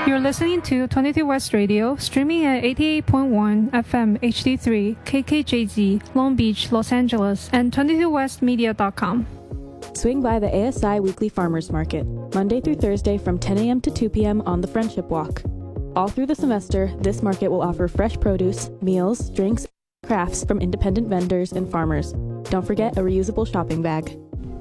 You're listening to 22 West Radio, streaming at 88.1 FM HD3, KKJZ, Long Beach, Los Angeles, and 22westmedia.com. Swing by the ASI Weekly Farmers Market, Monday through Thursday from 10 a.m. to 2 p.m. on the Friendship Walk. All through the semester, this market will offer fresh produce, meals, drinks, and crafts from independent vendors and farmers. Don't forget a reusable shopping bag.